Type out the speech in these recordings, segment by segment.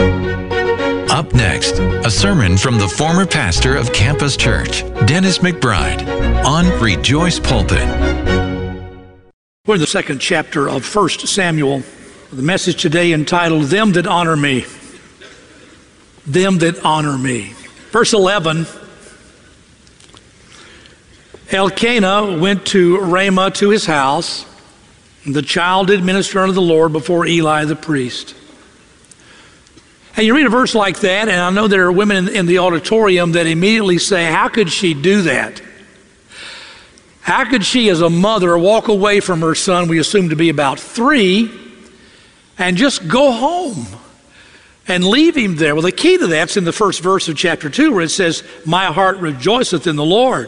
Up next, a sermon from the former pastor of Campus Church, Dennis McBride, on Rejoice Pulpit. We're in the second chapter of 1 Samuel. The message today entitled, Them That Honor Me. Them That Honor Me. Verse 11, Elkanah went to Ramah to his house, and the child did minister unto the Lord before Eli the priest. And you read a verse like that, and I know there are women in the auditorium that immediately say, how could she do that? How could she, as a mother, walk away from her son, we assume to be about 3, and just go home and leave him there? Well, the key to that's in the first verse of chapter 2, where it says, my heart rejoiceth in the Lord.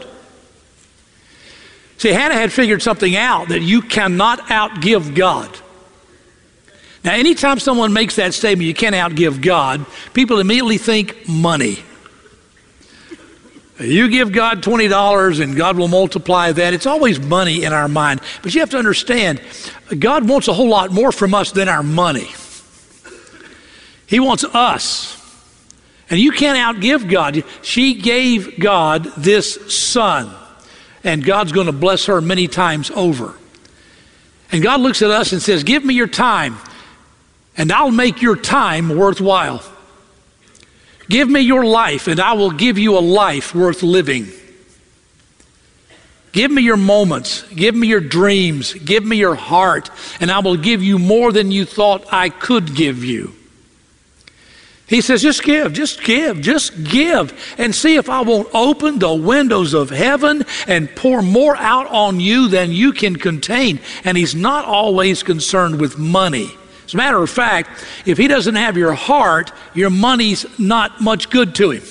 See, Hannah had figured something out, that you cannot outgive God. Now, anytime someone makes that statement, you can't outgive God, people immediately think money. You give God $20 and God will multiply that. It's always money in our mind. But you have to understand, God wants a whole lot more from us than our money. He wants us. And you can't outgive God. She gave God this son, and God's going to bless her many times over. And God looks at us and says, give me your time, and I'll make your time worthwhile. Give me your life, and I will give you a life worth living. Give me your moments. Give me your dreams. Give me your heart, and I will give you more than you thought I could give you. He says, just give, just give, just give, and see if I won't open the windows of heaven and pour more out on you than you can contain. And he's not always concerned with money. As a matter of fact, if he doesn't have your heart, your money's not much good to him.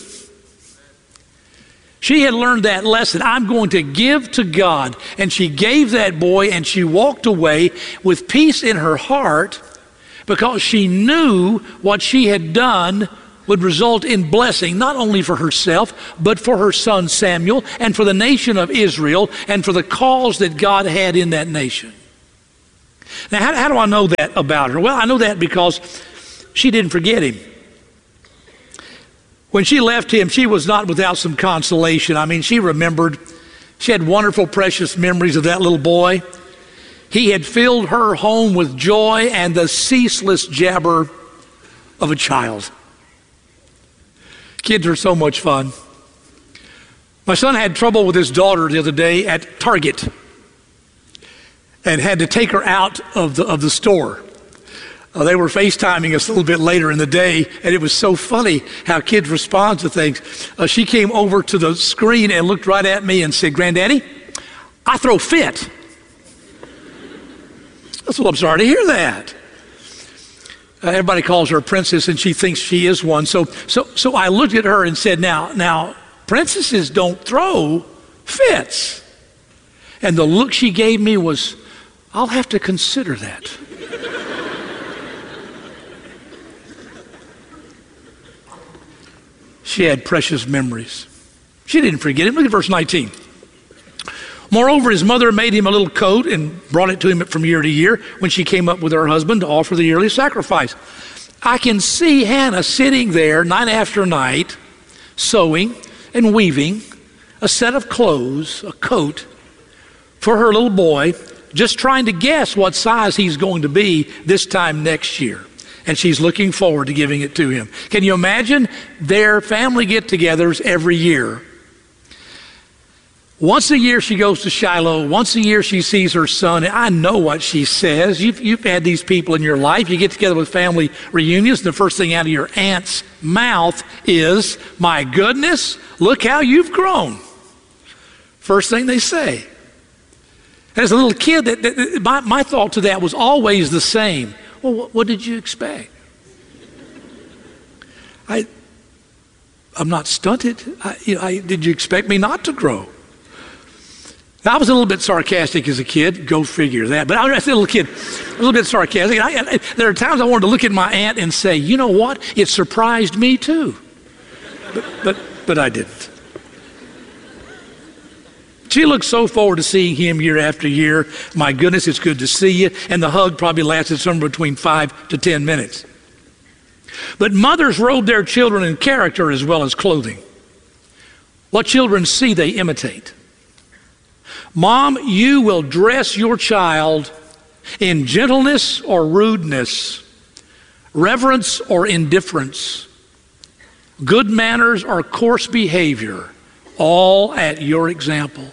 She had learned that lesson. I'm going to give to God. And she gave that boy, and she walked away with peace in her heart, because she knew what she had done would result in blessing, not only for herself, but for her son Samuel, and for the nation of Israel, and for the cause that God had in that nation. Now, how do I know that about her? Well, I know that because she didn't forget him. When she left him, she was not without some consolation. I mean, she remembered, she had wonderful, precious memories of that little boy. He had filled her home with joy and the ceaseless jabber of a child. Kids are so much fun. My son had trouble with his daughter the other day at Target, and had to take her out of the store. They were FaceTiming us a little bit later in the day, and it was so funny how kids respond to things. She came over to the screen and looked right at me and said, Granddaddy, I throw fit. I said, well, I'm sorry to hear that. Everybody calls her a princess, and she thinks she is one. So I looked at her and said, now, princesses don't throw fits. And the look she gave me was, I'll have to consider that. She had precious memories. She didn't forget him. Look at verse 19. Moreover, his mother made him a little coat and brought it to him from year to year when she came up with her husband to offer the yearly sacrifice. I can see Hannah sitting there night after night, sewing and weaving a set of clothes, a coat, for her little boy, just trying to guess what size he's going to be this time next year. And she's looking forward to giving it to him. Can you imagine their family get-togethers every year? Once a year she goes to Shiloh. Once a year she sees her son. And I know what she says. You've had these people in your life. You get together with family reunions, and the first thing out of your aunt's mouth is, my goodness, look how you've grown. First thing they say. As a little kid, my thought to that was always the same. Well, what did you expect? I'm not stunted. Did you expect me not to grow? Now, I was a little bit sarcastic as a kid. Go figure that. But I was a little kid, a little bit sarcastic. There are times I wanted to look at my aunt and say, you know what? It surprised me too. But I didn't. She looked so forward to seeing him year after year. My goodness, it's good to see you. And the hug probably lasted somewhere between 5 to 10 minutes. But mothers rode their children in character as well as clothing. What children see, they imitate. Mom, you will dress your child in gentleness or rudeness, reverence or indifference, good manners or coarse behavior, all at your example.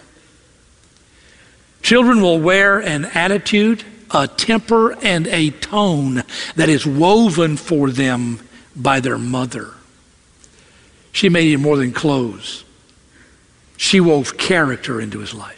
Children will wear an attitude, a temper, and a tone that is woven for them by their mother. She made him more than clothes. She wove character into his life.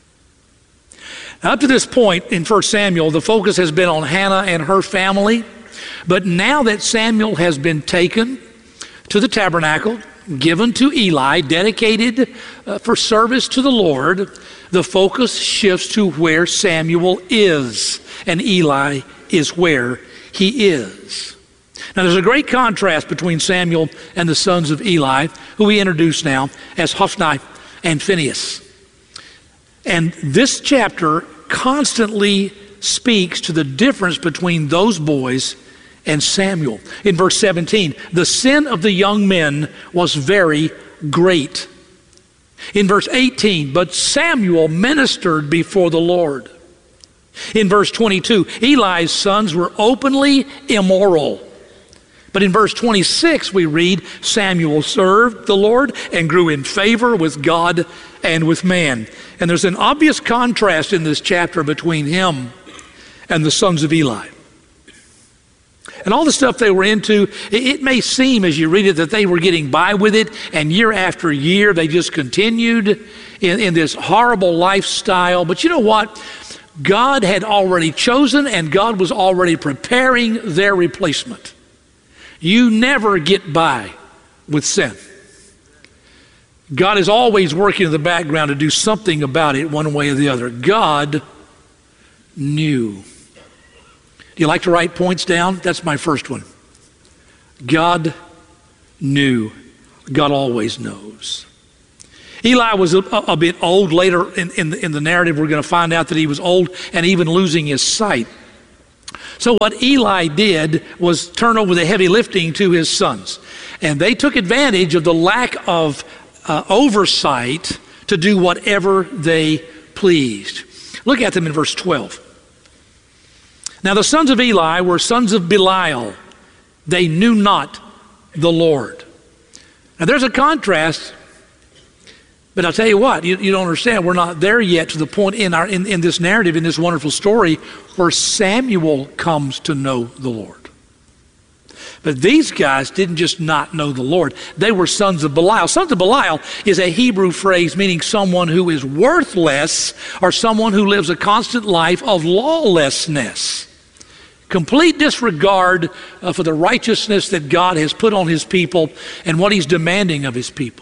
Now, up to this point in 1 Samuel, the focus has been on Hannah and her family. But now that Samuel has been taken to the tabernacle, given to Eli, dedicated for service to the Lord, the focus shifts to where Samuel is, and Eli is where he is. Now, there's a great contrast between Samuel and the sons of Eli, who we introduce now as Hophni and Phinehas. And this chapter constantly speaks to the difference between those boys and Samuel. In verse 17, the sin of the young men was very great. In verse 18, but Samuel ministered before the Lord. In verse 22, Eli's sons were openly immoral. But in verse 26, we read, Samuel served the Lord and grew in favor with God and with man. And there's an obvious contrast in this chapter between him and the sons of Eli. And all the stuff they were into, it may seem as you read it that they were getting by with it, and year after year they just continued in this horrible lifestyle. But you know what? God had already chosen, and God was already preparing their replacement. You never get by with sin. God is always working in the background to do something about it one way or the other. God knew. Do you like to write points down? That's my first one. God knew. God always knows. Eli was a bit old. Later in the narrative, we're going to find out that he was old and even losing his sight. So what Eli did was turn over the heavy lifting to his sons. And they took advantage of the lack of oversight to do whatever they pleased. Look at them in verse 12. Now the sons of Eli were sons of Belial. They knew not the Lord. Now there's a contrast, but I'll tell you what, you don't understand. We're not there yet to the point in this narrative, in this wonderful story, where Samuel comes to know the Lord. But these guys didn't just not know the Lord. They were sons of Belial. Sons of Belial is a Hebrew phrase meaning someone who is worthless or someone who lives a constant life of lawlessness. Complete disregard for the righteousness that God has put on his people and what he's demanding of his people.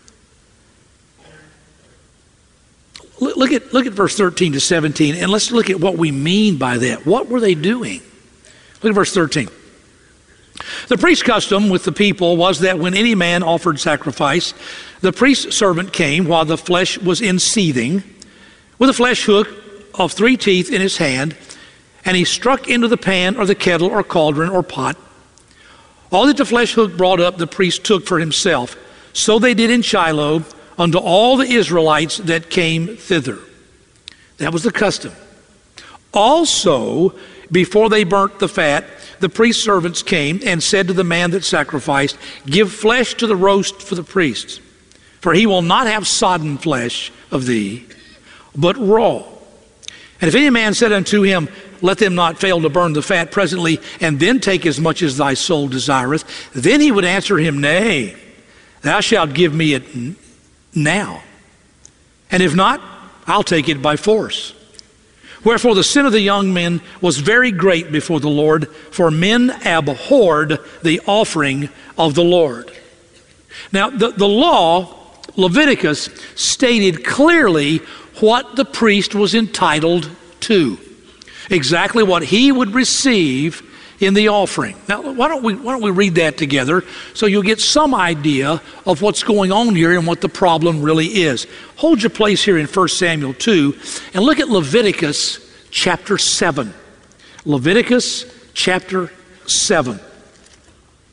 Look at verse 13 to 17, and let's look at what we mean by that. What were they doing? Look at verse 13. The priest's custom with the people was that when any man offered sacrifice, the priest's servant came while the flesh was in seething, with a flesh hook of 3 teeth in his hand, and he struck into the pan or the kettle or cauldron or pot. All that the flesh hook brought up, the priest took for himself. So they did in Shiloh unto all the Israelites that came thither. That was the custom. Also, before they burnt the fat, the priest's servants came and said to the man that sacrificed, give flesh to the roast for the priests, for he will not have sodden flesh of thee, but raw. And if any man said unto him, let them not fail to burn the fat presently, and then take as much as thy soul desireth, then he would answer him, nay, thou shalt give me it now. And if not, I'll take it by force. Wherefore the sin of the young men was very great before the Lord, for men abhorred the offering of the Lord. Now, the law, Leviticus, stated clearly what the priest was entitled to, exactly what he would receive in the offering. Now, why don't we read that together so you'll get some idea of what's going on here and what the problem really is. Hold your place here in 1 Samuel 2 and look at Leviticus chapter 7. Leviticus chapter 7.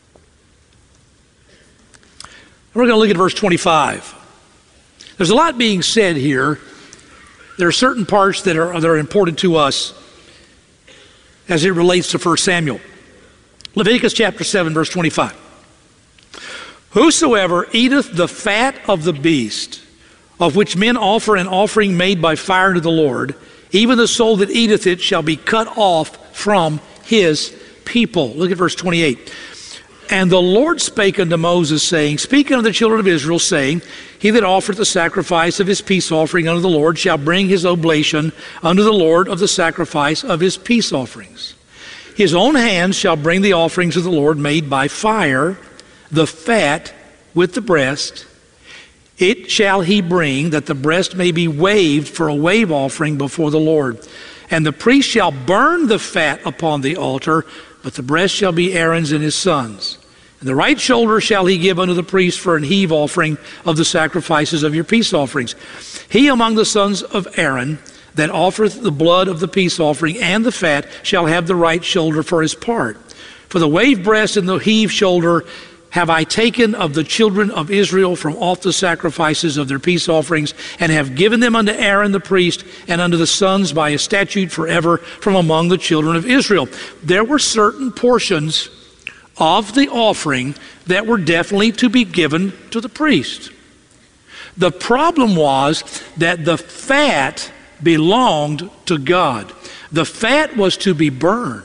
We're going to look at verse 25. There's a lot being said here. There are certain parts that are important to us as it relates to 1 Samuel. Leviticus chapter 7, verse 25. Whosoever eateth the fat of the beast, of which men offer an offering made by fire to the Lord, even the soul that eateth it shall be cut off from his people. Look at verse 28. And the Lord spake unto Moses, saying, Speak unto the children of Israel, saying, He that offereth the sacrifice of his peace offering unto the Lord shall bring his oblation unto the Lord of the sacrifice of his peace offerings. His own hands shall bring the offerings of the Lord made by fire, the fat with the breast. It shall he bring, that the breast may be waved for a wave offering before the Lord. And the priest shall burn the fat upon the altar, but the breast shall be Aaron's and his sons. And the right shoulder shall he give unto the priest for an heave offering of the sacrifices of your peace offerings. He among the sons of Aaron that offereth the blood of the peace offering and the fat shall have the right shoulder for his part. For the waved breast and the heave shoulder have I taken of the children of Israel from off the sacrifices of their peace offerings, and have given them unto Aaron the priest and unto the sons by a statute forever from among the children of Israel. There were certain portions of the offering that were definitely to be given to the priest. The problem was that the fat belonged to God. The fat was to be burned.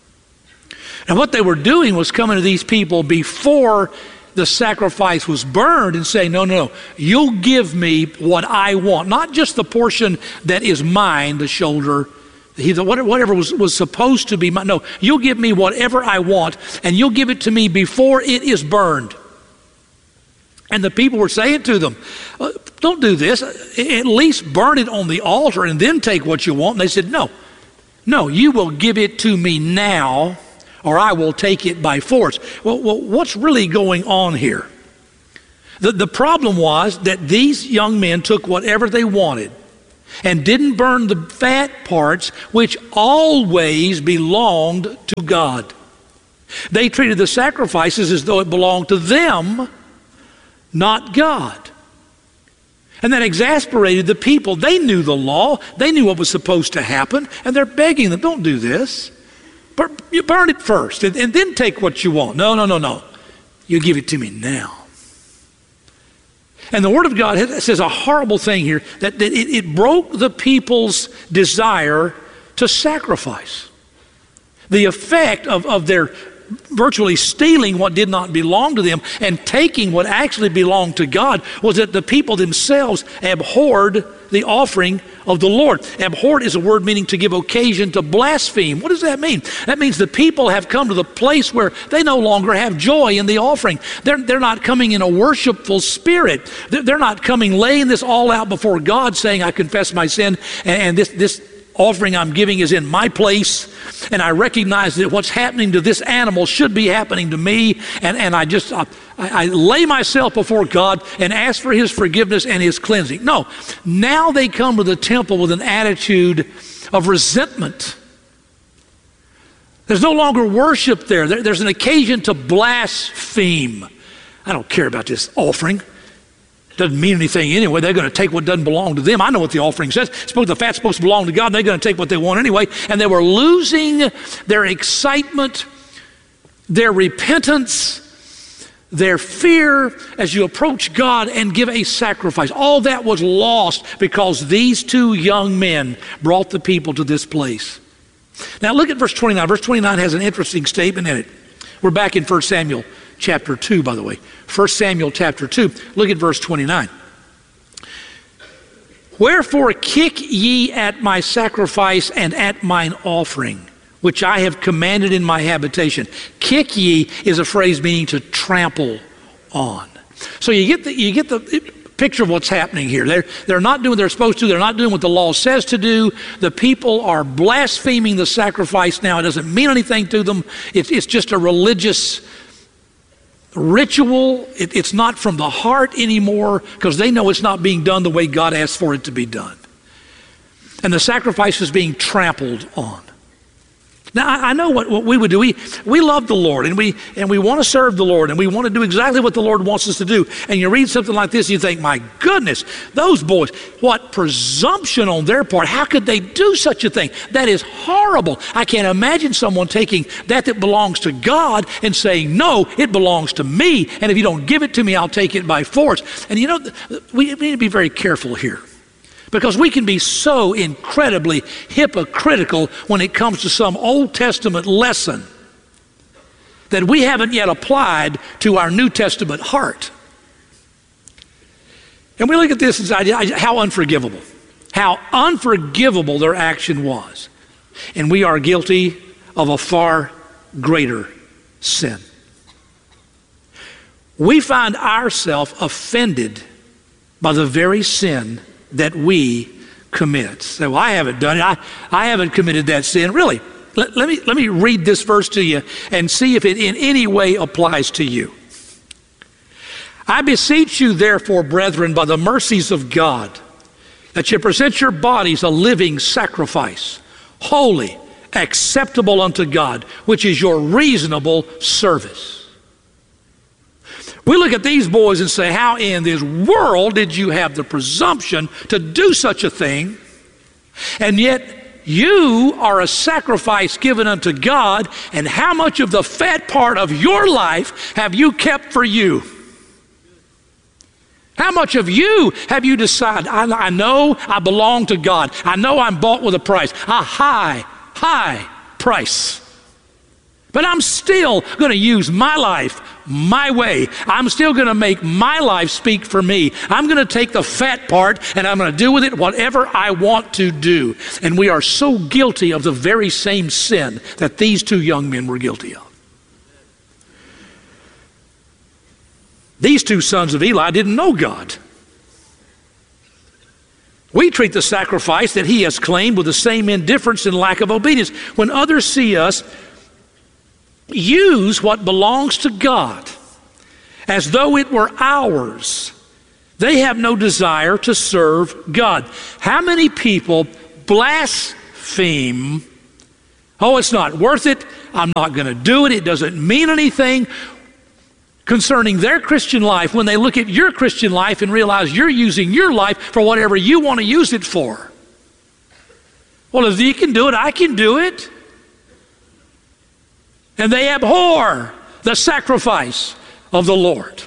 And what they were doing was coming to these people before the sacrifice was burned and saying, no, you'll give me what I want. Not just the portion that is mine, the shoulder, whatever was supposed to be mine. No, you'll give me whatever I want, and you'll give it to me before it is burned. And the people were saying to them, don't do this. At least burn it on the altar and then take what you want. And they said, no, you will give it to me now, or I will take it by force. Well, what's really going on here? The problem was that these young men took whatever they wanted and didn't burn the fat parts, which always belonged to God. They treated the sacrifices as though it belonged to them, not God. And that exasperated the people. They knew the law. They knew what was supposed to happen, and they're begging them, don't do this. You burn it first and then take what you want. No. You give it to me now. And the Word of God says a horrible thing here, that it broke the people's desire to sacrifice. The effect of their virtually stealing what did not belong to them and taking what actually belonged to God was that the people themselves abhorred the offering of the Lord. Abhorred is a word meaning to give occasion to blaspheme. What does that mean? That means the people have come to the place where they no longer have joy in the offering. They're not coming in a worshipful spirit. They're not coming laying this all out before God saying, I confess my sin and this offering I'm giving is in my place, and I recognize that what's happening to this animal should be happening to me, and I lay myself before God and ask for His forgiveness and His cleansing. No, now they come to the temple with an attitude of resentment. There's no longer worship there. There's an occasion to blaspheme. I don't care about this offering. Doesn't mean anything anyway. They're going to take what doesn't belong to them. I know what the offering says. The fat's supposed to belong to God, and they're going to take what they want anyway. And they were losing their excitement, their repentance, their fear as you approach God and give a sacrifice. All that was lost because these two young men brought the people to this place. Now look at verse 29. Verse 29 has an interesting statement in it. We're back in 1 Samuel chapter 2, by the way. 1 Samuel chapter 2. Look at verse 29. Wherefore kick ye at my sacrifice and at mine offering, which I have commanded in my habitation. Kick ye is a phrase meaning to trample on. So you get the picture of what's happening here. They're not doing what they're supposed to. They're not doing what the law says to do. The people are blaspheming the sacrifice now. It doesn't mean anything to them. It's just a religious ritual. It's not from the heart anymore because they know it's not being done the way God asked for it to be done. And the sacrifice is being trampled on. Now, I know what we would do. We love the Lord, and we want to serve the Lord, and we want to do exactly what the Lord wants us to do. And you read something like this, and you think, my goodness, those boys, what presumption on their part. How could they do such a thing? That is horrible. I can't imagine someone taking that belongs to God and saying, no, it belongs to me, and if you don't give it to me, I'll take it by force. And you know, we need to be very careful here. Because we can be so incredibly hypocritical when it comes to some Old Testament lesson that we haven't yet applied to our New Testament heart. And we look at this and say, how unforgivable their action was. And we are guilty of a far greater sin. We find ourselves offended by the very sin that we commit. Say, well, I haven't done it. I haven't committed that sin. Really, let me read this verse to you and see if it in any way applies to you. I beseech you, therefore, brethren, by the mercies of God, that you present your bodies a living sacrifice, holy, acceptable unto God, which is your reasonable service. We look at these boys and say, how in this world did you have the presumption to do such a thing? And yet you are a sacrifice given unto God, and how much of the fat part of your life have you kept for you? How much of you have you decided, I know I belong to God. I know I'm bought with a price, a high price. But I'm still going to use my life my way. I'm still going to make my life speak for me. I'm going to take the fat part and I'm going to do with it whatever I want to do. And we are so guilty of the very same sin that these two young men were guilty of. These two sons of Eli didn't know God. We treat the sacrifice that he has claimed with the same indifference and lack of obedience. When others see us use what belongs to God as though it were ours, they have no desire to serve God. How many people blaspheme, oh, it's not worth it, I'm not going to do it, it doesn't mean anything, concerning their Christian life when they look at your Christian life and realize you're using your life for whatever you want to use it for. Well, if you can do it, I can do it. And they abhor the sacrifice of the Lord.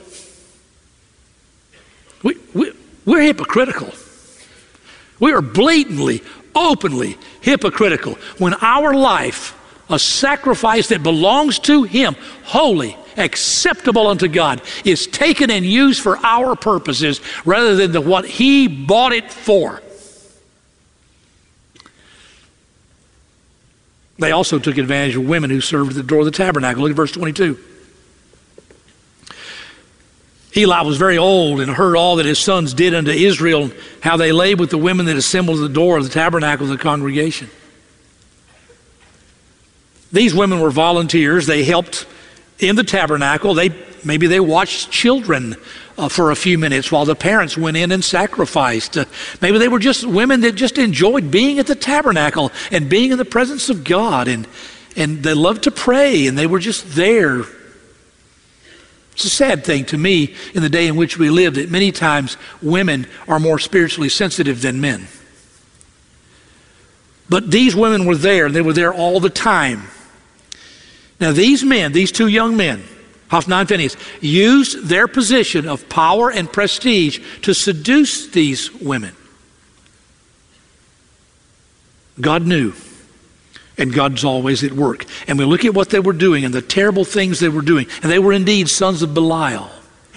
We're hypocritical. We are blatantly, openly hypocritical when our life, a sacrifice that belongs to him, holy, acceptable unto God, is taken and used for our purposes rather than what he bought it for. They also took advantage of women who served at the door of the tabernacle. Look at verse 22. Eli was very old and heard all that his sons did unto Israel, how they lay with the women that assembled at the door of the tabernacle of the congregation. These women were volunteers. They helped in the tabernacle. Maybe they watched children for a few minutes while the parents went in and sacrificed. Maybe they were just women that just enjoyed being at the tabernacle and being in the presence of God, and they loved to pray, and they were just there. It's a sad thing to me in the day in which we live that many times women are more spiritually sensitive than men. But these women were there, and they were there all the time. Now these men, these two young men, Hophni and Phinehas, used their position of power and prestige to seduce these women. God knew, and God's always at work. And we look at what they were doing and the terrible things they were doing, and they were indeed sons of Belial.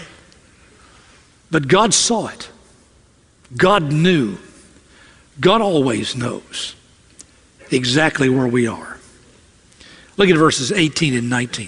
But God saw it. God knew. God always knows exactly where we are. Look at verses 18 and 19.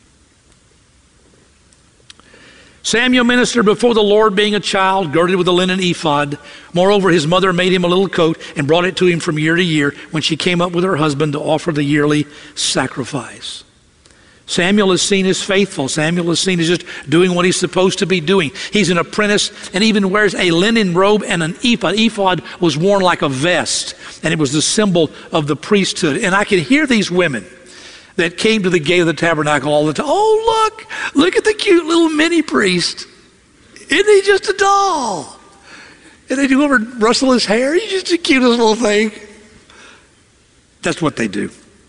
Samuel ministered before the Lord being a child, girded with a linen ephod. Moreover, his mother made him a little coat and brought it to him from year to year when she came up with her husband to offer the yearly sacrifice. Samuel is seen as faithful. Samuel is seen as just doing what he's supposed to be doing. He's an apprentice and even wears a linen robe and an ephod. Ephod was worn like a vest, and it was the symbol of the priesthood. And I can hear these women that came to the gate of the tabernacle all the time. Oh, look at the cute little mini priest. Isn't he just a doll? And they go over and rustle his hair. He's just the cutest little thing. That's what they do.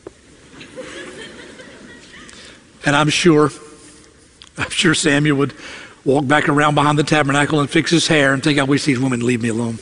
And I'm sure Samuel would walk back around behind the tabernacle and fix his hair and think, I wish these women would leave me alone.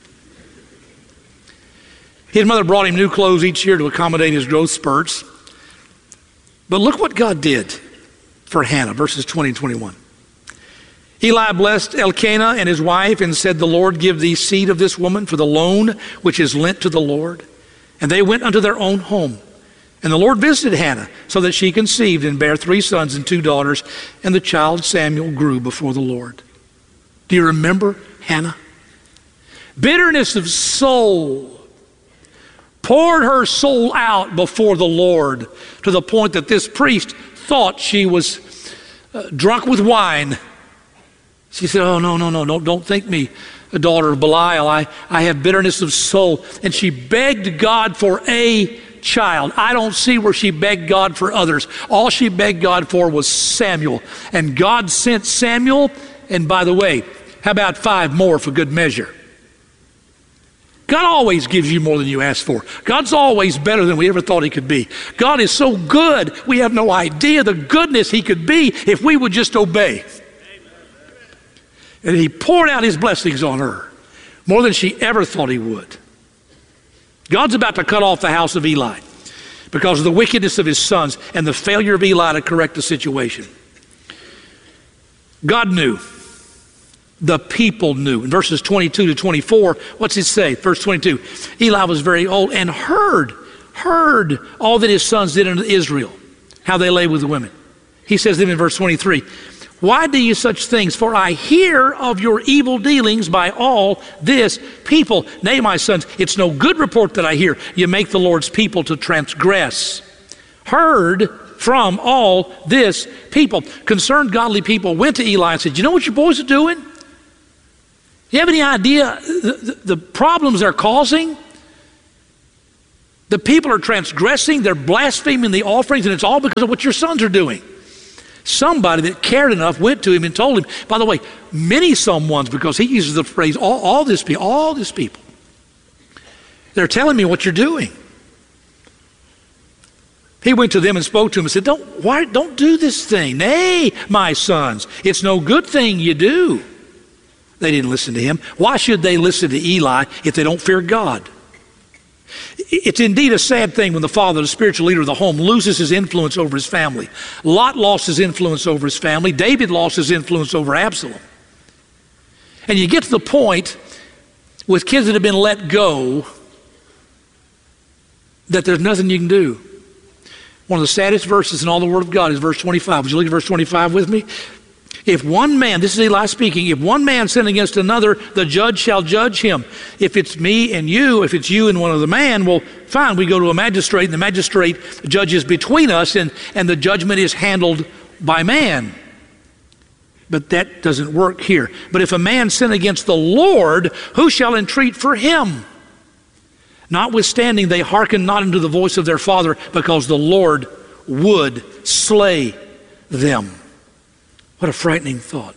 His mother brought him new clothes each year to accommodate his growth spurts. But look what God did for Hannah, verses 20 and 21. Eli blessed Elkanah and his wife and said, the Lord give thee seed of this woman for the loan which is lent to the Lord. And they went unto their own home. And the Lord visited Hannah so that she conceived and bare 3 sons and 2 daughters. And the child Samuel grew before the Lord. Do you remember Hannah? Bitterness of soul. Poured her soul out before the Lord to the point that this priest thought she was drunk with wine. She said, oh, no, don't think me a daughter of Belial. I have bitterness of soul. And she begged God for a child. I don't see where she begged God for others. All she begged God for was Samuel. And God sent Samuel. And by the way, how about 5 more for good measure? God always gives you more than you ask for. God's always better than we ever thought he could be. God is so good, we have no idea the goodness he could be if we would just obey. And he poured out his blessings on her, more than she ever thought he would. God's about to cut off the house of Eli because of the wickedness of his sons and the failure of Eli to correct the situation. God knew. The people knew. In verses 22 to 24, what's it say? Verse 22, Eli was very old and heard all that his sons did unto Israel, how they lay with the women. He says then in verse 23, why do you such things? For I hear of your evil dealings by all this people. Nay, my sons, it's no good report that I hear. You make the Lord's people to transgress. Heard from all this people. Concerned godly people went to Eli and said, you know what your boys are doing? You have any idea the problems they're causing? The people are transgressing, they're blaspheming the offerings, and it's all because of what your sons are doing. Somebody that cared enough went to him and told him, by the way, many someones, because he uses the phrase, all this people. They're telling me what you're doing. He went to them and spoke to them and said, don't do this thing. Nay, my sons, it's no good thing you do. They didn't listen to him. Why should they listen to Eli if they don't fear God? It's indeed a sad thing when the father, the spiritual leader of the home, loses his influence over his family. Lot lost his influence over his family. David lost his influence over Absalom. And you get to the point with kids that have been let go that there's nothing you can do. One of the saddest verses in all the Word of God is verse 25. Would you look at verse 25 with me? If one man, this is Eli speaking, if one man sin against another, the judge shall judge him. If it's me and you, if it's you and one other man, well, fine, we go to a magistrate, and the magistrate judges between us, and the judgment is handled by man. But that doesn't work here. But if a man sin against the Lord, who shall entreat for him? Notwithstanding, they hearken not unto the voice of their father, because the Lord would slay them. What a frightening thought.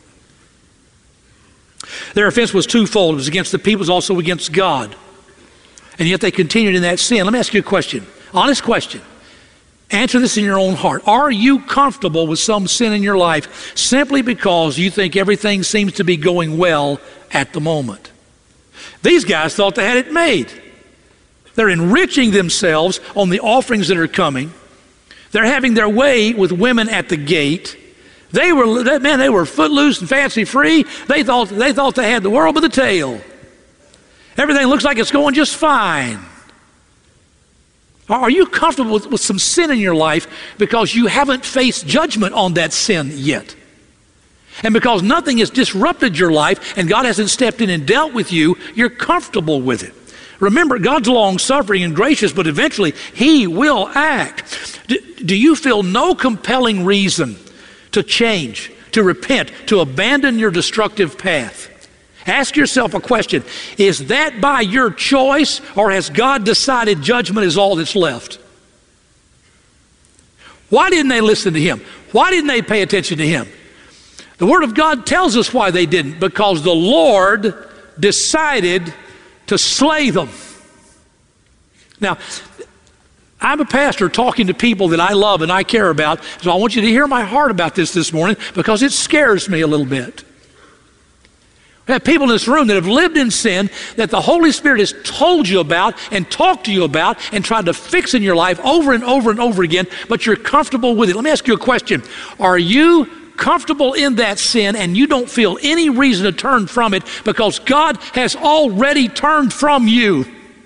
Their offense was twofold. It was against the people, it was also against God. And yet they continued in that sin. Let me ask you a question, honest question. Answer this in your own heart. Are you comfortable with some sin in your life simply because you think everything seems to be going well at the moment? These guys thought they had it made. They're enriching themselves on the offerings that are coming. They're having their way with women at the gate. They were footloose and fancy free. They thought they had the world by the tail. Everything looks like it's going just fine. Are you comfortable with some sin in your life because you haven't faced judgment on that sin yet? And because nothing has disrupted your life and God hasn't stepped in and dealt with you, you're comfortable with it. Remember, God's long-suffering and gracious, but eventually He will act. Do you feel no compelling reason to change, to repent, to abandon your destructive path? Ask yourself a question. Is that by your choice, or has God decided judgment is all that's left? Why didn't they listen to Him? Why didn't they pay attention to Him? The Word of God tells us why they didn't. Because the Lord decided to slay them. Now, I'm a pastor talking to people that I love and I care about, so I want you to hear my heart about this morning, because it scares me a little bit. We have people in this room that have lived in sin that the Holy Spirit has told you about and talked to you about and tried to fix in your life over and over and over again, but you're comfortable with it. Let me ask you a question. Are you comfortable in that sin and you don't feel any reason to turn from it because God has already turned from you?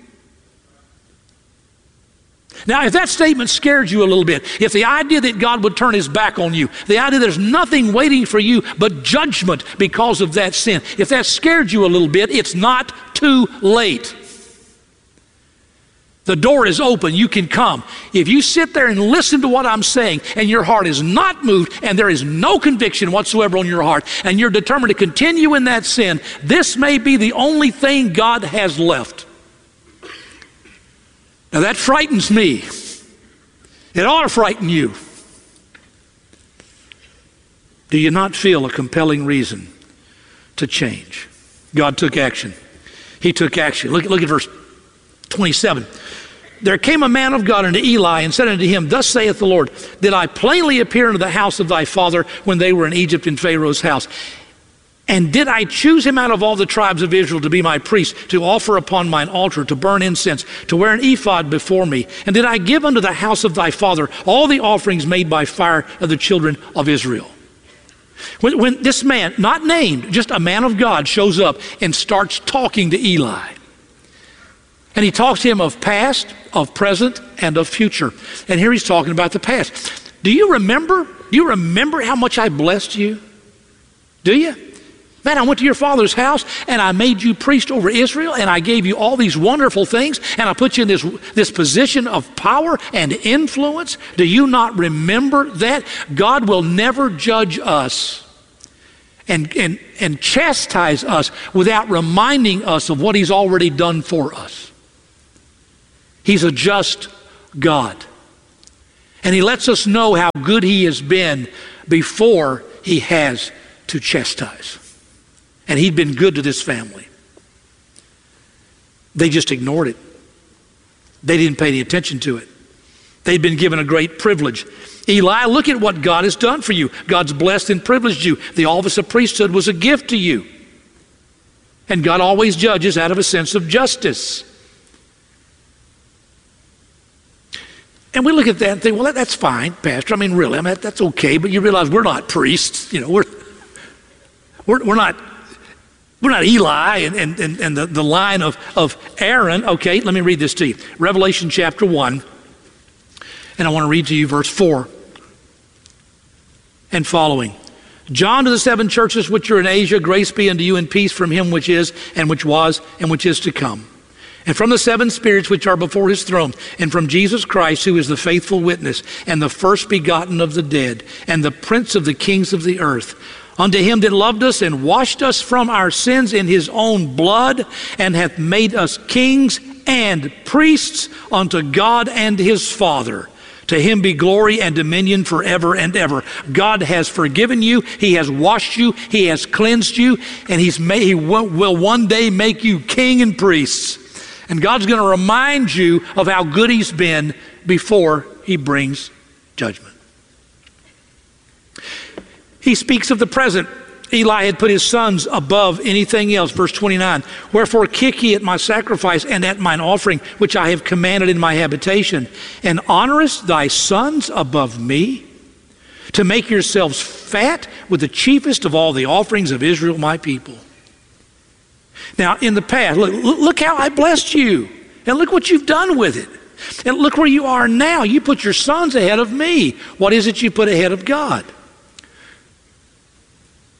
Now, if that statement scared you a little bit, if the idea that God would turn His back on you, the idea there's nothing waiting for you but judgment because of that sin, if that scared you a little bit, it's not too late. The door is open. You can come. If you sit there and listen to what I'm saying and your heart is not moved and there is no conviction whatsoever on your heart and you're determined to continue in that sin, this may be the only thing God has left. Now that frightens me. It ought to frighten you. Do you not feel a compelling reason to change? God took action. He took action. Look at verse 27. There came a man of God unto Eli and said unto him, Thus saith the Lord, Did I plainly appear unto the house of thy father when they were in Egypt in Pharaoh's house? And did I choose him out of all the tribes of Israel to be my priest, to offer upon mine altar, to burn incense, to wear an ephod before me? And did I give unto the house of thy father all the offerings made by fire of the children of Israel? When this man, not named, just a man of God, shows up and starts talking to Eli, and he talks to him of past, of present, and of future. And here he's talking about the past. Do you remember? Do you remember how much I blessed you? Do you? Man, I went to your father's house and I made you priest over Israel and I gave you all these wonderful things and I put you in this position of power and influence. Do you not remember that? God will never judge us and chastise us without reminding us of what He's already done for us. He's a just God. And He lets us know how good He has been before He has to chastise. And He'd been good to this family. They just ignored it. They didn't pay any attention to it. They'd been given a great privilege. Eli, look at what God has done for you. God's blessed and privileged you. The office of priesthood was a gift to you. And God always judges out of a sense of justice. And we look at that and think, well, that's fine, Pastor. I mean, really, that's okay. But you realize we're not priests. You know, we're not Eli and the line of Aaron. Okay, let me read this to you. Revelation chapter 1. And I want to read to you verse 4 and following. John to the 7 churches which are in Asia, grace be unto you and peace from Him which is, and which was, and which is to come. And from the 7 spirits which are before His throne, and from Jesus Christ, who is the faithful witness, and the first begotten of the dead, and the prince of the kings of the earth, unto Him that loved us and washed us from our sins in His own blood, and hath made us kings and priests unto God and His Father. To Him be glory and dominion forever and ever. God has forgiven you. He has washed you. He has cleansed you. And He will one day make you king and priests. And God's going to remind you of how good He's been before He brings judgment. He speaks of the present. Eli had put his sons above anything else. Verse 29, Wherefore kick ye at my sacrifice and at mine offering, which I have commanded in my habitation, and honorest thy sons above me, to make yourselves fat with the chiefest of all the offerings of Israel, my people. Now, in the past, look how I blessed you, and look what you've done with it. And look where you are now. You put your sons ahead of me. What is it you put ahead of God?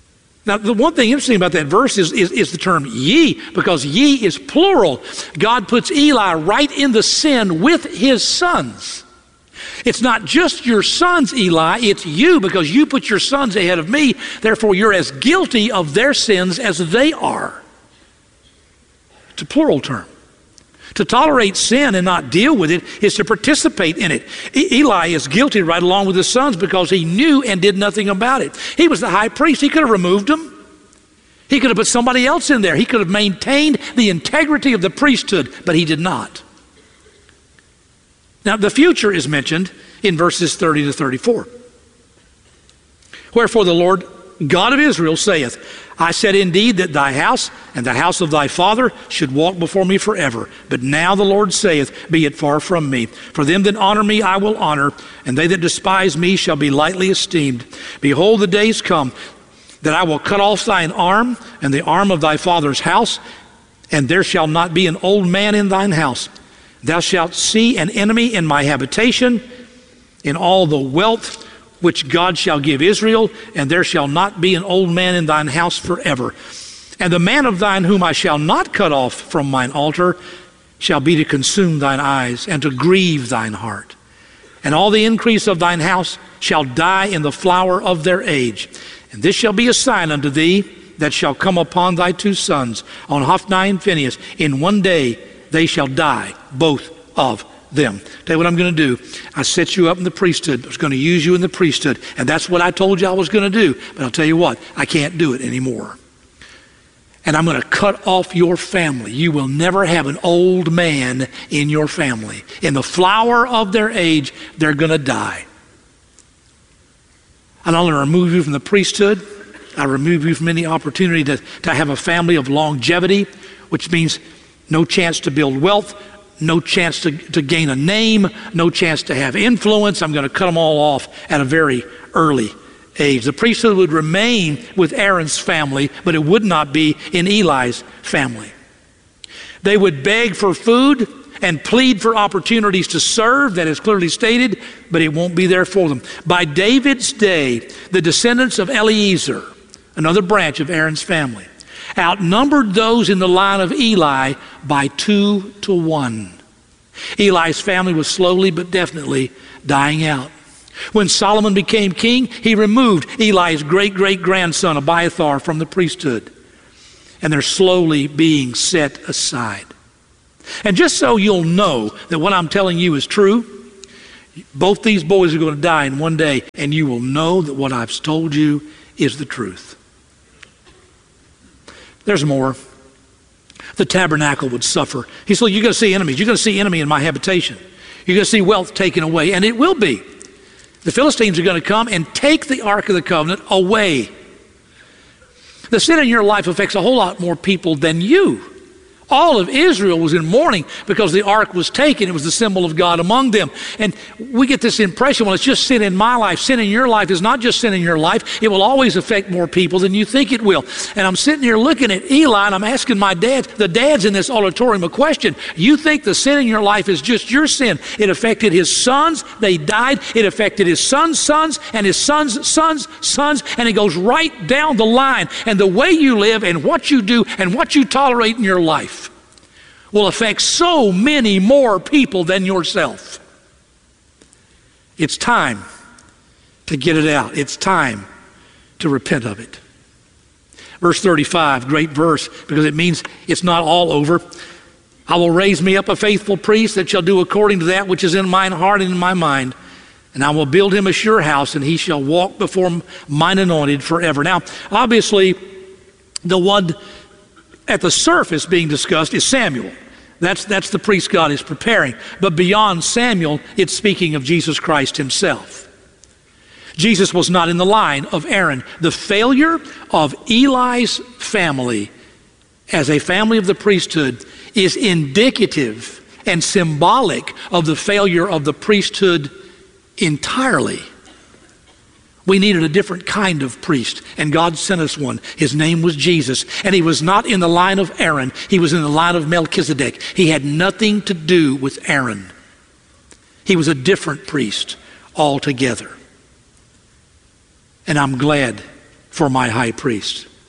Now, the one thing interesting about that verse is the term ye, because ye is plural. God puts Eli right in the sin with his sons. It's not just your sons, Eli, it's you, because you put your sons ahead of me. Therefore, you're as guilty of their sins as they are. It's a plural term. To tolerate sin and not deal with it is to participate in it. Eli is guilty right along with his sons because he knew and did nothing about it. He was the high priest. He could have removed them. He could have put somebody else in there. He could have maintained the integrity of the priesthood, but he did not. Now, the future is mentioned in verses 30 to 34. Wherefore the Lord God of Israel saith, I said indeed that thy house and the house of thy father should walk before me forever. But now the Lord saith, be it far from me. For them that honor me I will honor, and they that despise me shall be lightly esteemed. Behold, the days come that I will cut off thine arm and the arm of thy father's house, and there shall not be an old man in thine house. Thou shalt see an enemy in my habitation, in all the wealth which God shall give Israel, and there shall not be an old man in thine house forever. And the man of thine whom I shall not cut off from mine altar shall be to consume thine eyes and to grieve thine heart. And all the increase of thine house shall die in the flower of their age. And this shall be a sign unto thee that shall come upon thy two sons, on Hophni and Phinehas. In one day they shall die, both of them. Tell you what I'm going to do. I set you up in the priesthood. I was going to use you in the priesthood. And that's what I told you I was going to do. But I'll tell you what, I can't do it anymore. And I'm going to cut off your family. You will never have an old man in your family. In the flower of their age, they're going to die. And I'm going to remove you from the priesthood. I remove you from any opportunity to have a family of longevity, which means no chance to build wealth, no chance to gain a name, no chance to have influence. I'm going to cut them all off at a very early age. The priesthood would remain with Aaron's family, but it would not be in Eli's family. They would beg for food and plead for opportunities to serve, that is clearly stated, but it won't be there for them. By David's day, the descendants of Eliezer, another branch of Aaron's family, outnumbered those in the line of Eli by 2 to 1. Eli's family was slowly but definitely dying out. When Solomon became king, he removed Eli's great-great-grandson Abiathar from the priesthood. And they're slowly being set aside. And just so you'll know that what I'm telling you is true, both these boys are going to die in one day, and you will know that what I've told you is the truth. There's more. The tabernacle would suffer. He said, you're going to see enemies. You're going to see enemy in my habitation. You're going to see wealth taken away, and it will be. The Philistines are going to come and take the Ark of the Covenant away. The sin in your life affects a whole lot more people than you. All of Israel was in mourning because the ark was taken. It was the symbol of God among them. And we get this impression, well, it's just sin in my life. Sin in your life is not just sin in your life. It will always affect more people than you think it will. And I'm sitting here looking at Eli, and I'm asking the dads in this auditorium, a question. You think the sin in your life is just your sin. It affected his sons. They died. It affected his sons' sons and his sons' sons' sons. And it goes right down the line. And the way you live and what you do and what you tolerate in your life will affect so many more people than yourself. It's time to get it out. It's time to repent of it. Verse 35, great verse, because it means it's not all over. I will raise me up a faithful priest that shall do according to that which is in mine heart and in my mind. And I will build him a sure house, and he shall walk before mine anointed forever. Now, obviously, the one at the surface being discussed is Samuel. That's the priest God is preparing. But beyond Samuel, it's speaking of Jesus Christ himself. Jesus was not in the line of Aaron. The failure of Eli's family as a family of the priesthood is indicative and symbolic of the failure of the priesthood entirely. We needed a different kind of priest, and God sent us one. His name was Jesus, and he was not in the line of Aaron. He was in the line of Melchizedek. He had nothing to do with Aaron. He was a different priest altogether. And I'm glad for my high priest.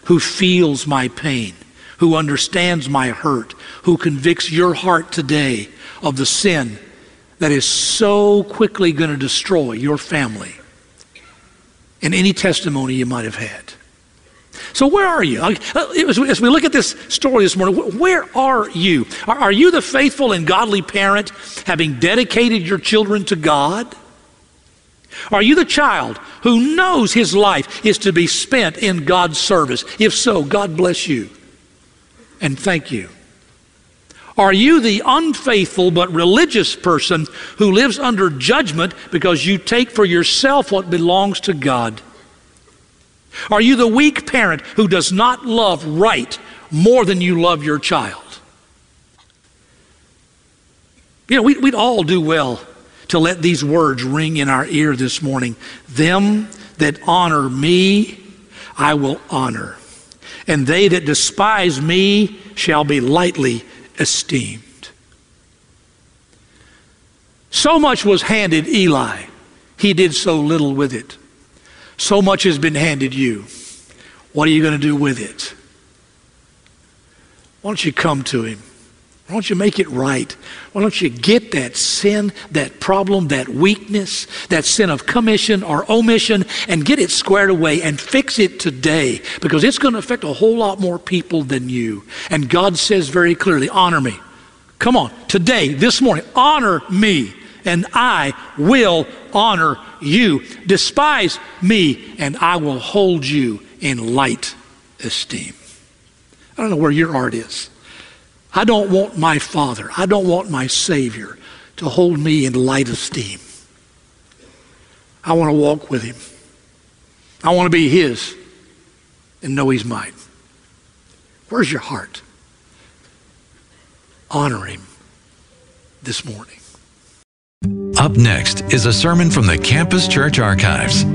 who feels my pain, who understands my hurt, who convicts your heart today of the sin that is so quickly going to destroy your family and any testimony you might have had. So where are you? As we look at this story this morning, where are you? Are you the faithful and godly parent having dedicated your children to God? Are you the child who knows his life is to be spent in God's service? If so, God bless you and thank you. Are you the unfaithful but religious person who lives under judgment because you take for yourself what belongs to God? Are you the weak parent who does not love right more than you love your child? You know, we'd all do well to let these words ring in our ear this morning. Them that honor me, I will honor, and they that despise me shall be lightly esteemed. So much was handed Eli. He did so little with it. So much has been handed you. What are you going to do with it? Why don't you come to him? Why don't you make it right? Why don't you get that sin, that problem, that weakness, that sin of commission or omission, and get it squared away and fix it today, because it's going to affect a whole lot more people than you. And God says very clearly, honor me. Come on, today, this morning, honor me, and I will honor you. Despise me, and I will hold you in light esteem. I don't know where your heart is. I don't want my Father, I don't want my Savior to hold me in light esteem. I want to walk with him. I want to be his and know he's mine. Where's your heart? Honor him this morning. Up next is a sermon from the Campus Church Archives.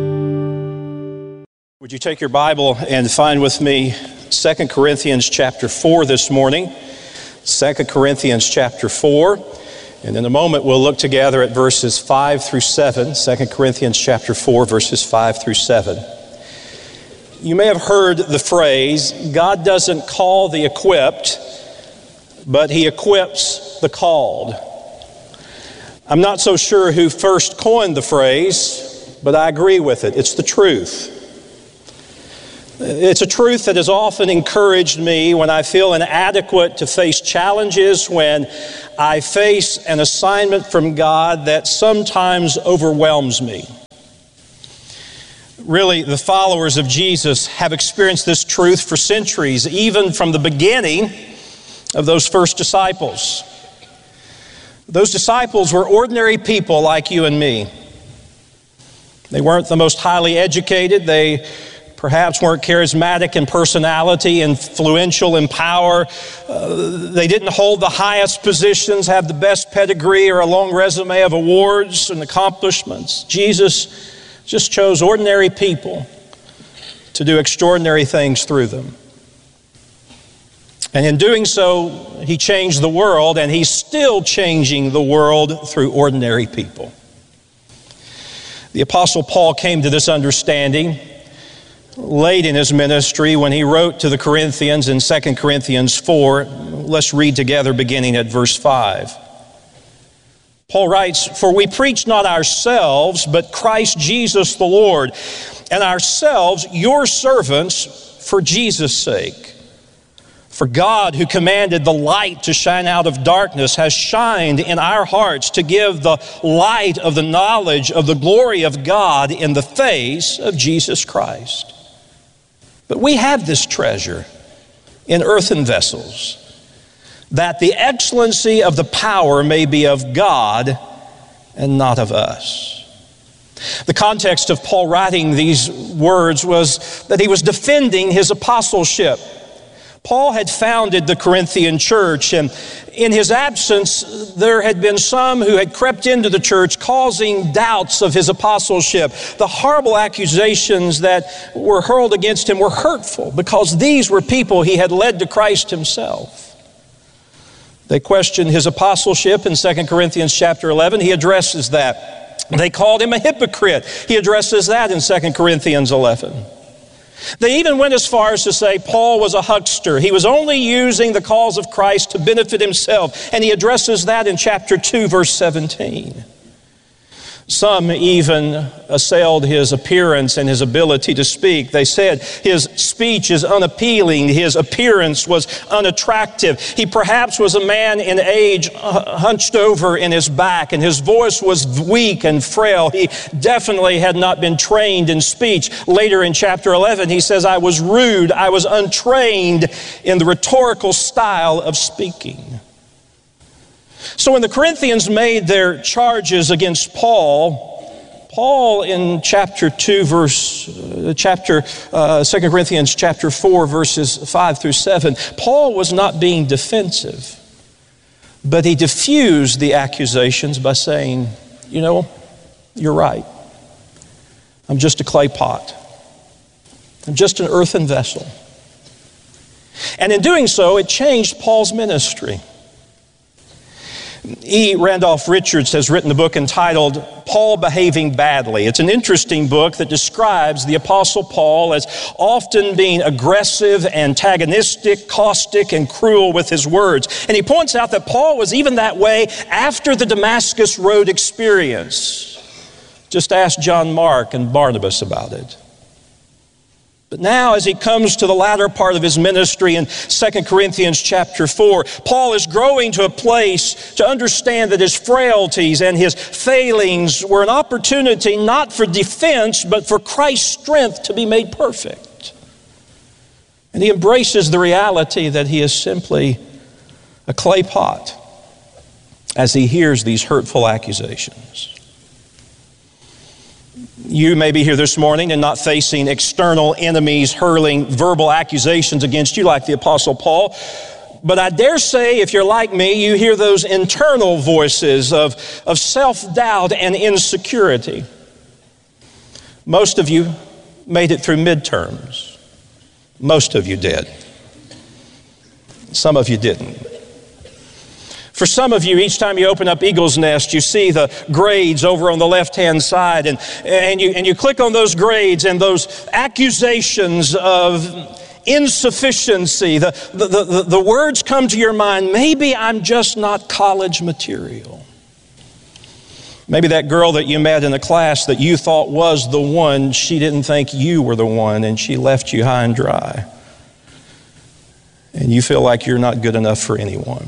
Would you take your Bible and find with me 2 Corinthians chapter 4 this morning? 2 Corinthians chapter 4. And in a moment we'll look together at verses 5 through 7. 2 Corinthians chapter 4, verses 5 through 7. You may have heard the phrase, God doesn't call the equipped, but he equips the called. I'm not so sure who first coined the phrase, but I agree with it. It's the truth. It's a truth that has often encouraged me when I feel inadequate to face challenges, when I face an assignment from God that sometimes overwhelms me. Really, the followers of Jesus have experienced this truth for centuries, even from the beginning of those first disciples. Those disciples were ordinary people like you and me. They weren't the most highly educated. They perhaps weren't charismatic in personality, influential in power. They didn't hold the highest positions, have the best pedigree, or a long resume of awards and accomplishments. Jesus just chose ordinary people to do extraordinary things through them. And in doing so, he changed the world, and he's still changing the world through ordinary people. The Apostle Paul came to this understanding late in his ministry when he wrote to the Corinthians in 2 Corinthians 4. Let's read together beginning at verse 5. Paul writes, "For we preach not ourselves, but Christ Jesus the Lord, and ourselves your servants for Jesus' sake. For God, who commanded the light to shine out of darkness, has shined in our hearts to give the light of the knowledge of the glory of God in the face of Jesus Christ. But we have this treasure in earthen vessels, that the excellency of the power may be of God and not of us." The context of Paul writing these words was that he was defending his apostleship. Paul had founded the Corinthian church, and in his absence, there had been some who had crept into the church causing doubts of his apostleship. The horrible accusations that were hurled against him were hurtful because these were people he had led to Christ himself. They questioned his apostleship in 2 Corinthians chapter 11. He addresses that. They called him a hypocrite. He addresses that in 2 Corinthians 11. They even went as far as to say Paul was a huckster. He was only using the cause of Christ to benefit himself. And he addresses that in chapter 2, verse 17. Some even assailed his appearance and his ability to speak. They said his speech is unappealing, his appearance was unattractive. He perhaps was a man in age hunched over in his back, and his voice was weak and frail. He definitely had not been trained in speech. Later in chapter 11, he says, I was rude, I was untrained in the rhetorical style of speaking. So when the Corinthians made their charges against Paul in chapter 2, 2 Corinthians chapter 4, verses 5 through 7, Paul was not being defensive, but he diffused the accusations by saying, you know, you're right. I'm just a clay pot. I'm just an earthen vessel. And in doing so, it changed Paul's ministry. E. Randolph Richards has written a book entitled Paul Behaving Badly. It's an interesting book that describes the Apostle Paul as often being aggressive, antagonistic, caustic, and cruel with his words. And he points out that Paul was even that way after the Damascus Road experience. Just ask John Mark and Barnabas about it. But now, as he comes to the latter part of his ministry in 2 Corinthians chapter 4, Paul is growing to a place to understand that his frailties and his failings were an opportunity not for defense, but for Christ's strength to be made perfect. And he embraces the reality that he is simply a clay pot as he hears these hurtful accusations. You may be here this morning and not facing external enemies hurling verbal accusations against you like the Apostle Paul. But I dare say, if you're like me, you hear those internal voices of self-doubt and insecurity. Most of you made it through midterms. Most of you did. Some of you didn't. For some of you, each time you open up Eagle's Nest, you see the grades over on the left-hand side, and you click on those grades and those accusations of insufficiency. The words come to your mind, maybe I'm just not college material. Maybe that girl that you met in a class that you thought was the one, she didn't think you were the one, and she left you high and dry. And you feel like you're not good enough for anyone.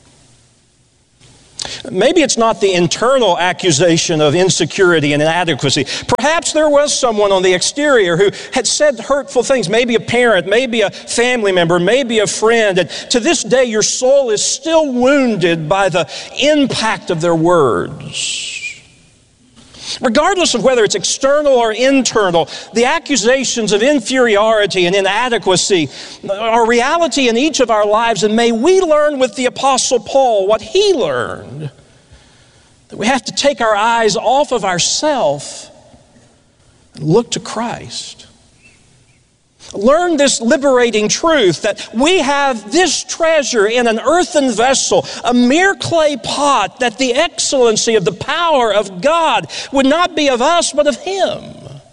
Maybe it's not the internal accusation of insecurity and inadequacy. Perhaps there was someone on the exterior who had said hurtful things, maybe a parent, maybe a family member, maybe a friend. And to this day, your soul is still wounded by the impact of their words. Regardless of whether it's external or internal, the accusations of inferiority and inadequacy are reality in each of our lives, and may we learn with the Apostle Paul what he learned, that we have to take our eyes off of ourselves and look to Christ. Learn this liberating truth that we have this treasure in an earthen vessel, a mere clay pot, that the excellency of the power of God would not be of us but of Him.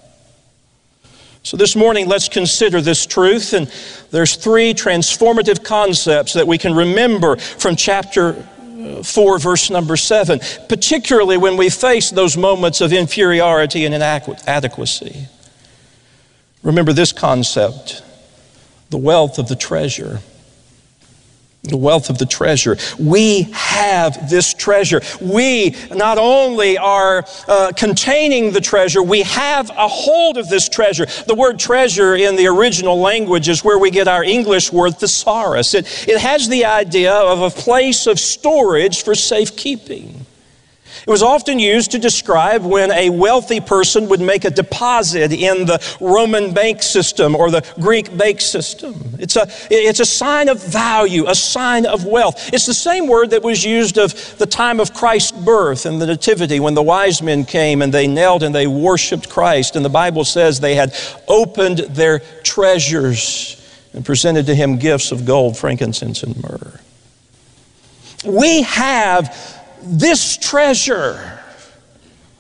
So this morning, let's consider this truth, and there's three transformative concepts that we can remember from chapter 4, verse number 7, particularly when we face those moments of inferiority and inadequacy. Remember this concept, the wealth of the treasure. The wealth of the treasure. We have this treasure. We not only are containing the treasure, we have a hold of this treasure. The word treasure in the original language is where we get our English word thesaurus. It has the idea of a place of storage for safekeeping. It was often used to describe when a wealthy person would make a deposit in the Roman bank system or the Greek bank system. It's a sign of value, a sign of wealth. It's the same word that was used of the time of Christ's birth and the Nativity, when the wise men came and they knelt and they worshiped Christ. And the Bible says they had opened their treasures and presented to Him gifts of gold, frankincense, and myrrh. We have this treasure.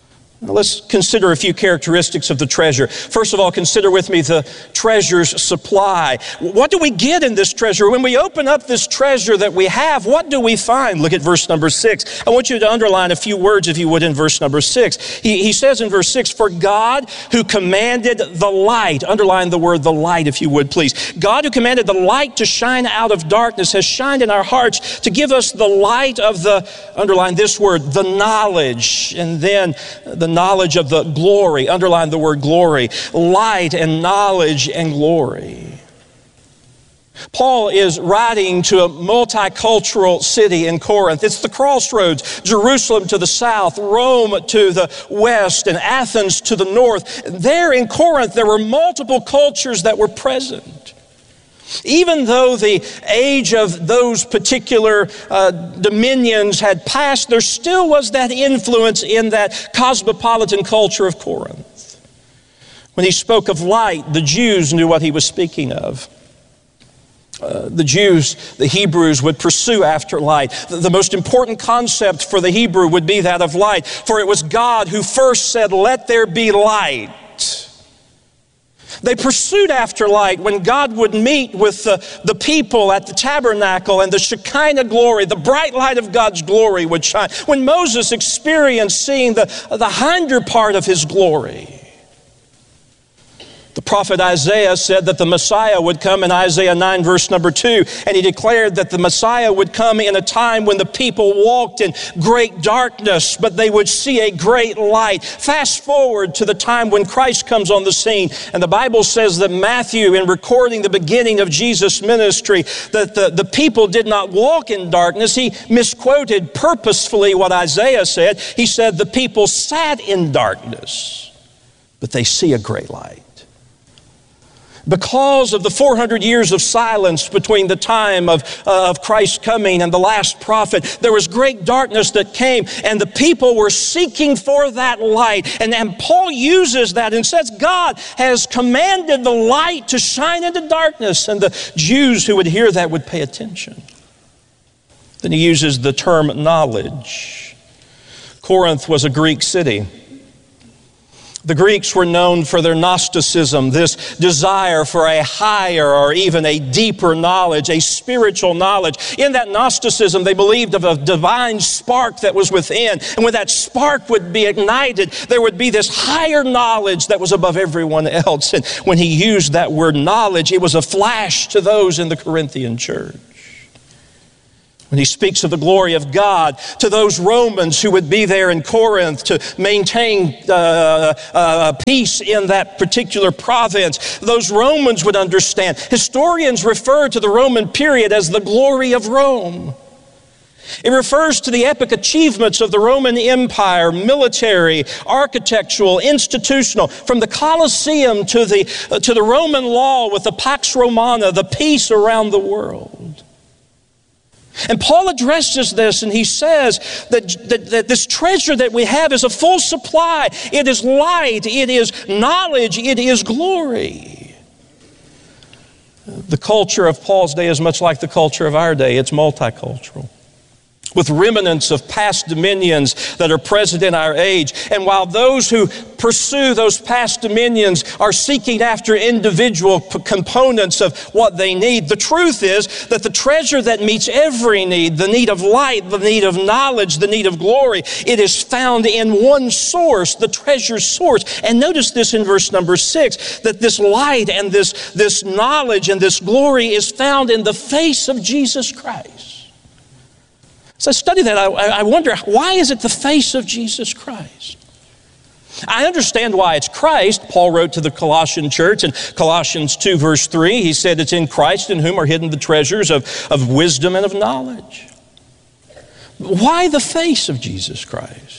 Let's consider a few characteristics of the treasure. First of all, consider with me the treasure's supply. What do we get in this treasure? When we open up this treasure that we have, what do we find? Look at verse number 6. I want you to underline a few words, if you would, in verse number 6. He says in verse 6, "For God who commanded the light," underline the word the light, if you would, please. "God who commanded the light to shine out of darkness has shined in our hearts to give us the light of the," underline this word, "the knowledge," and then the knowledge of the glory. Underline the word glory. Light and knowledge and glory. Paul is writing to a multicultural city in Corinth. It's the crossroads. Jerusalem to the south, Rome to the west, and Athens to the north. There in Corinth, there were multiple cultures that were present. Even though the age of those particular dominions had passed, there still was that influence in that cosmopolitan culture of Corinth. When he spoke of light, the Jews knew what he was speaking of. The Jews, the Hebrews, would pursue after light. The most important concept for the Hebrew would be that of light, for it was God who first said, "Let there be light." They pursued after light. When God would meet with the people at the tabernacle, and the Shekinah glory, the bright light of God's glory would shine. When Moses experienced seeing the hinder part of his glory. The prophet Isaiah said that the Messiah would come in Isaiah 9 verse number 2, and he declared that the Messiah would come in a time when the people walked in great darkness, but they would see a great light. Fast forward to the time when Christ comes on the scene, and the Bible says that Matthew, in recording the beginning of Jesus' ministry, that the people did not walk in darkness. He misquoted purposefully what Isaiah said. He said the people sat in darkness, but they see a great light. Because of the 400 years of silence between the time of Christ's coming and the last prophet, there was great darkness that came, and the people were seeking for that light. And Paul uses that and says God has commanded the light to shine into darkness, and the Jews who would hear that would pay attention. Then he uses the term knowledge. Corinth was a Greek city. The Greeks were known for their Gnosticism, this desire for a higher or even a deeper knowledge, a spiritual knowledge. In that Gnosticism, they believed of a divine spark that was within. And when that spark would be ignited, there would be this higher knowledge that was above everyone else. And when he used that word knowledge, it was a flash to those in the Corinthian church. When he speaks of the glory of God to those Romans who would be there in Corinth to maintain peace in that particular province, those Romans would understand. Historians refer to the Roman period as the glory of Rome. It refers to the epic achievements of the Roman Empire, military, architectural, institutional, from the Colosseum to the Roman law with the Pax Romana, the peace around the world. And Paul addresses this, and he says that this treasure that we have is a full supply. It is light, it is knowledge, it is glory. The culture of Paul's day is much like the culture of our day. It's multicultural, with remnants of past dominions that are present in our age. And while those who pursue those past dominions are seeking after individual components of what they need, the truth is that the treasure that meets every need, the need of light, the need of knowledge, the need of glory, it is found in one source, the treasure source. And notice this in verse number 6, that this light and this knowledge and this glory is found in the face of Jesus Christ. So I study that, I wonder, why is it the face of Jesus Christ? I understand why it's Christ. Paul wrote to the Colossian church in Colossians 2 verse 3. He said it's in Christ in whom are hidden the treasures of wisdom and of knowledge. Why the face of Jesus Christ?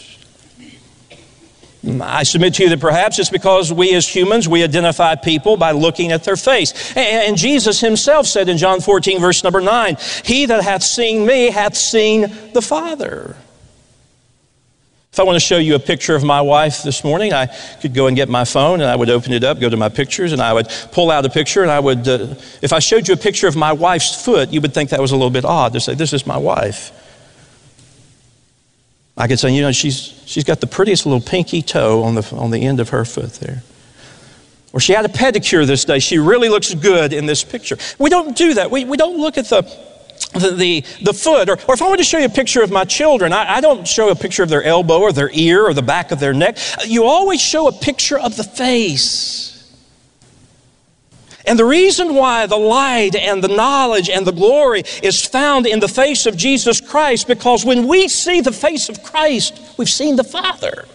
I submit to you that perhaps it's because we as humans, we identify people by looking at their face. And Jesus himself said in John 14 verse number 9, "He that hath seen me hath seen the Father." If I want to show you a picture of my wife this morning, I could go and get my phone and I would open it up, go to my pictures, and I would pull out a picture, and I would, if I showed you a picture of my wife's foot, you would think that was a little bit odd to say, this is my wife. I could say, you know, she's got the prettiest little pinky toe on the end of her foot there. Or she had a pedicure this day. She really looks good in this picture. We don't do that. We don't look at the foot. Or if I want to show you a picture of my children, I don't show a picture of their elbow or their ear or the back of their neck. You always show a picture of the face. And the reason why the light and the knowledge and the glory is found in the face of Jesus Christ, because when we see the face of Christ, we've seen the Father.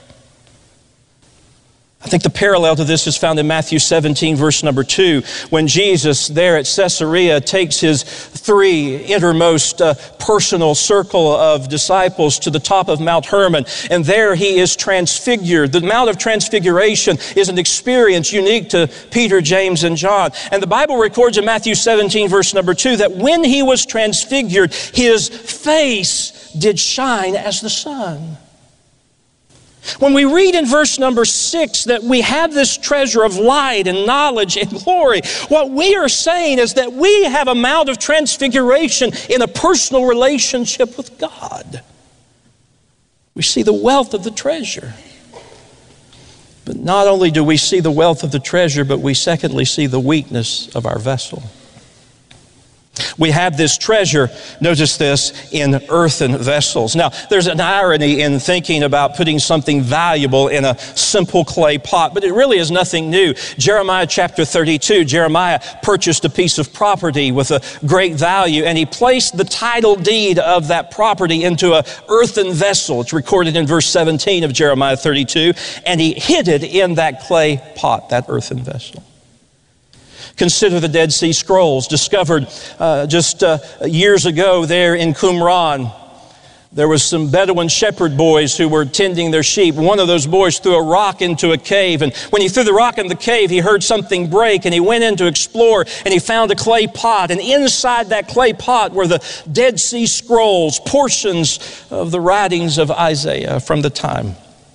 I think the parallel to this is found in Matthew 17, verse number 2, when Jesus there at Caesarea takes his three innermost personal circle of disciples to the top of Mount Hermon, and there he is transfigured. The Mount of Transfiguration is an experience unique to Peter, James, and John. And the Bible records in Matthew 17, verse number 2, that when he was transfigured, his face did shine as the sun. When we read in verse number 6 that we have this treasure of light and knowledge and glory, what we are saying is that we have a Mount of Transfiguration in a personal relationship with God. We see the wealth of the treasure. But not only do we see the wealth of the treasure, but we secondly see the weakness of our vessel. We have this treasure, notice this, in earthen vessels. Now, there's an irony in thinking about putting something valuable in a simple clay pot, but it really is nothing new. Jeremiah chapter 32, Jeremiah purchased a piece of property with a great value, and he placed the title deed of that property into an earthen vessel. It's recorded in verse 17 of Jeremiah 32, and he hid it in that clay pot, that earthen vessel. Consider the Dead Sea Scrolls discovered just years ago there in Qumran. There was some Bedouin shepherd boys who were tending their sheep. One of those boys threw a rock into a cave, and when he threw the rock in the cave, he heard something break, and he went in to explore, and he found a clay pot, and inside that clay pot were the Dead Sea Scrolls, portions of the writings of Isaiah from the time.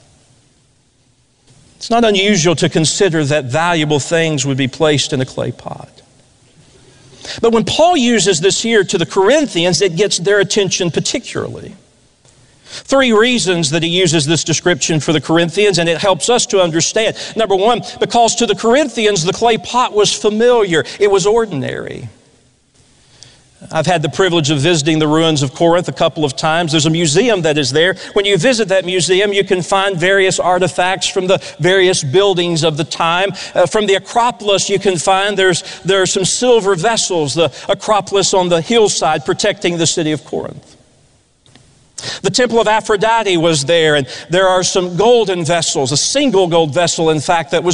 It's not unusual to consider that valuable things would be placed in a clay pot. But when Paul uses this here to the Corinthians, it gets their attention particularly. Three reasons that he uses this description for the Corinthians, and it helps us to understand. Number one, because to the Corinthians, the clay pot was familiar. It was ordinary. I've had the privilege of visiting the ruins of Corinth a couple of times. There's a museum that is there. When you visit that museum, you can find various artifacts from the various buildings of the time. From the Acropolis, you can find there are some silver vessels, the Acropolis on the hillside protecting the city of Corinth. The temple of Aphrodite was there, and there are some golden vessels, a single gold vessel, in fact, that was